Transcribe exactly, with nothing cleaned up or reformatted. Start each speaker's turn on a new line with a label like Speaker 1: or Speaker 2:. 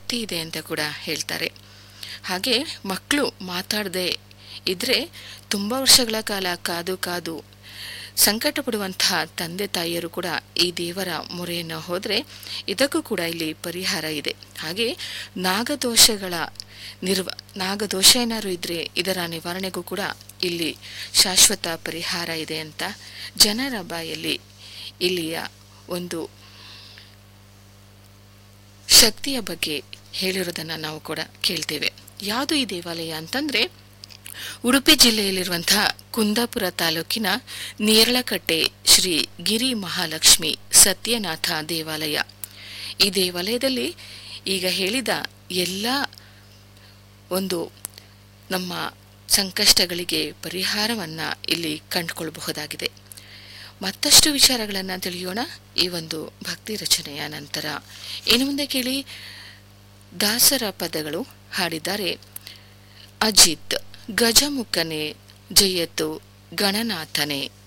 Speaker 1: ಶಕ್ತಿ ಇದೆ ಅಂತ ಕೂಡ ಹೇಳ್ತಾರೆ. ಹಾಗೆ ಮಕ್ಕಳು ಮಾತಾಡದೆ ಇದ್ರೆ ತುಂಬ ವರ್ಷಗಳ ಕಾಲ ಕಾದು ಕಾದು ಸಂಕಟ ಪಡುವಂತಹ ತಂದೆ ತಾಯಿಯರು ಕೂಡ ಈ ದೇವರ ಮೊರೆಯನ್ನು ಹೋದರೆ ಇದಕ್ಕೂ ಕೂಡ ಇಲ್ಲಿ ಪರಿಹಾರ ಇದೆ. ಹಾಗೆ ನಾಗದೋಷಗಳ ನಿರ್ವ ನಾಗದೋಷ ಏನಾದ್ರು ಇದ್ರೆ ಇದರ ನಿವಾರಣೆಗೂ ಕೂಡ ಇಲ್ಲಿ ಶಾಶ್ವತ ಪರಿಹಾರ ಇದೆ ಅಂತ ಜನರ ಬಾಯಲ್ಲಿ ಇಲ್ಲಿಯ ಒಂದು ಶಕ್ತಿಯ ಬಗ್ಗೆ ಹೇಳಿರೋದನ್ನು ನಾವು ಕೂಡ ಕೇಳ್ತೇವೆ. ಯಾವುದು ಈ ದೇವಾಲಯ ಅಂತಂದ್ರೆ ಉಡುಪಿ ಜಿಲ್ಲೆಯಲ್ಲಿರುವಂತಹ ಕುಂದಾಪುರ ತಾಲೂಕಿನ ನೇರಳಕಟ್ಟೆ ಶ್ರೀ ಗಿರಿ ಮಹಾಲಕ್ಷ್ಮಿ ಸತ್ಯನಾಥ ದೇವಾಲಯ. ಈ ದೇವಾಲಯದಲ್ಲಿ ಈಗ ಹೇಳಿದ ಎಲ್ಲ ಒಂದು ನಮ್ಮ ಸಂಕಷ್ಟಗಳಿಗೆ ಪರಿಹಾರವನ್ನ ಇಲ್ಲಿ ಕಂಡುಕೊಳ್ಳಬಹುದಾಗಿದೆ. ಮತ್ತಷ್ಟು ವಿಚಾರಗಳನ್ನು ತಿಳಿಯೋಣ ಈ ಒಂದು ಭಕ್ತಿ ರಚನೆಯ ನಂತರ. ಇನ್ನು ಮುಂದೆ ಕೇಳಿ ದಾಸರ ಪದಗಳು ಹಾಡಿದ್ದಾರೆ ಅಜಿತ್. ಗಜಮುಖನೆ ಜಯತು ಗಣನಾಥನೆ.